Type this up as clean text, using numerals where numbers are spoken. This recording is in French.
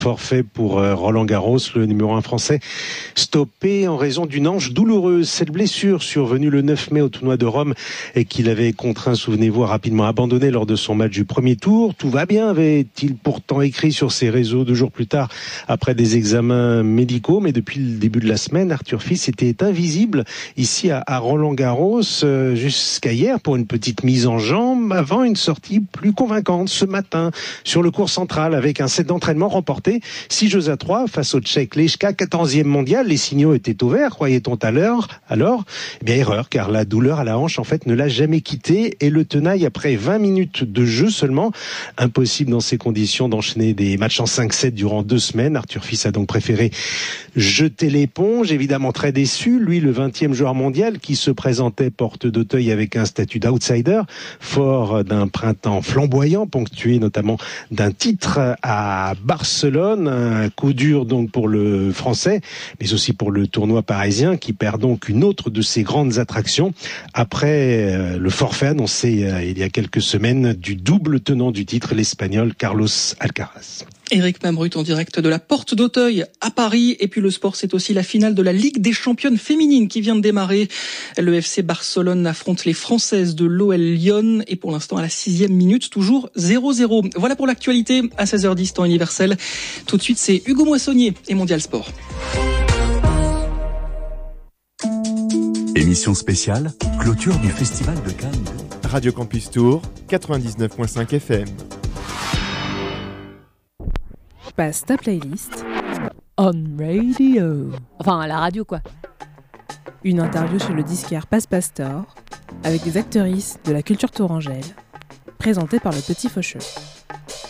Forfait pour Roland Garros, le numéro 1 français, stoppé en raison d'une hanche douloureuse. Cette blessure survenue le 9 mai au tournoi de Rome et qu'il avait contraint, souvenez-vous, à rapidement abandonner lors de son match du premier tour. Tout va bien, avait-il pourtant écrit sur ses réseaux 2 jours plus tard après des examens médicaux. Mais depuis le début de la semaine, Arthur Fils était invisible ici à Roland Garros jusqu'à hier pour une petite mise en jambe avant une sortie plus convaincante ce matin sur le court central avec un set d'entraînement remporté 6-3 face au Tchèque Lechka, 14e mondial. Les signaux étaient ouverts, croyait-on alors. Eh bien, erreur, car la douleur à la hanche, en fait, ne l'a jamais quitté. Et le tenaille, après 20 minutes de jeu seulement, impossible dans ces conditions d'enchaîner des matchs en 5-7 durant 2 semaines. Arthur Fils a donc préféré jeter l'éponge, évidemment très déçu. Lui, le 20e joueur mondial, qui se présentait porte d'Auteuil avec un statut d'outsider, fort d'un printemps flamboyant, ponctué notamment d'un titre à Barcelone. Un coup dur donc pour le Français, mais aussi pour le tournoi parisien qui perd donc une autre de ses grandes attractions après le forfait annoncé il y a quelques semaines du double tenant du titre, l'Espagnol Carlos Alcaraz. Éric Mambrut en direct de la Porte d'Auteuil à Paris. Et puis le sport, c'est aussi la finale de la Ligue des championnes féminines qui vient de démarrer. Le FC Barcelone affronte les Françaises de l'OL Lyon. Et pour l'instant, à la 6e minute, toujours 0-0. Voilà pour l'actualité à 16h10 temps universel. Tout de suite, c'est Hugo Moissonnier et Mondial Sport. Émission spéciale, clôture du Festival de Cannes. Radio Campus Tour, 99.5 FM. Passe ta playlist on radio. Enfin, à la radio, quoi. Une interview chez le disquaire Passe Pastor avec des actrices de la culture tourangelle, présentée par le Petit Faucheux.